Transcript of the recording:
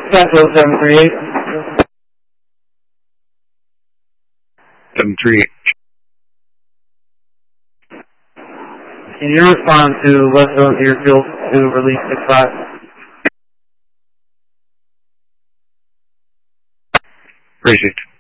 Central 738. 738. Can you respond to West Oak Airfield to release 65? Appreciate it.